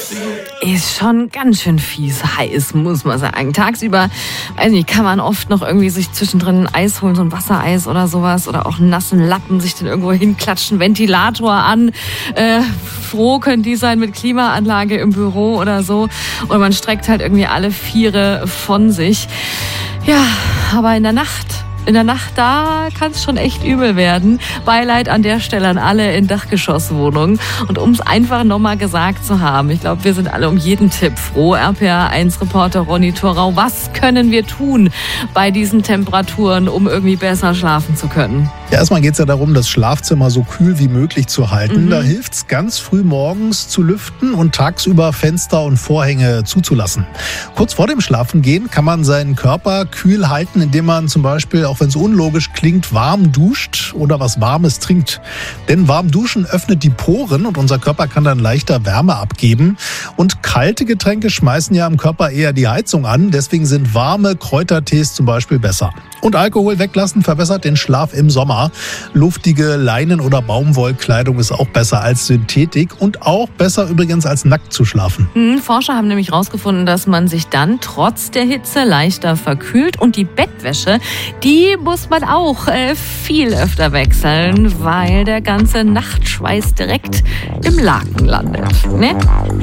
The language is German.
Ist schon ganz schön fies heiß, muss man sagen. Tagsüber, weiß nicht, kann man oft noch irgendwie sich zwischendrin ein Eis holen, so ein Wassereis oder sowas. Oder auch einen nassen Lappen, sich den irgendwo hinklatschen, Ventilator an. Froh können die sein mit Klimaanlage im Büro oder so. Oder man streckt halt irgendwie alle Viere von sich. Ja, aber in der Nacht, da kann es schon echt übel werden. Beileid an der Stelle an alle in Dachgeschosswohnungen. Und um es einfach nochmal gesagt zu haben, ich glaube, wir sind alle um jeden Tipp froh. RPR1-Reporter Ronny Thorau, was können wir tun bei diesen Temperaturen, um irgendwie besser schlafen zu können? Ja, erstmal geht es ja darum, das Schlafzimmer so kühl wie möglich zu halten. Da hilft es, ganz früh morgens zu lüften und tagsüber Fenster und Vorhänge zuzulassen. Kurz vor dem Schlafengehen kann man seinen Körper kühl halten, indem man zum Beispiel, auch wenn es unlogisch klingt, warm duscht oder was Warmes trinkt. Denn warm duschen öffnet die Poren und unser Körper kann dann leichter Wärme abgeben. Und kalte Getränke schmeißen ja im Körper eher die Heizung an. Deswegen sind warme Kräutertees zum Beispiel besser. Und Alkohol weglassen verbessert den Schlaf im Sommer. Luftige Leinen- oder Baumwollkleidung ist auch besser als Synthetik und auch besser übrigens als nackt zu schlafen. Forscher haben nämlich herausgefunden, dass man sich dann trotz der Hitze leichter verkühlt. Und die Bettwäsche, die muss man auch viel öfter wechseln, weil der ganze Nachtschweiß direkt im Laken landet. Ne?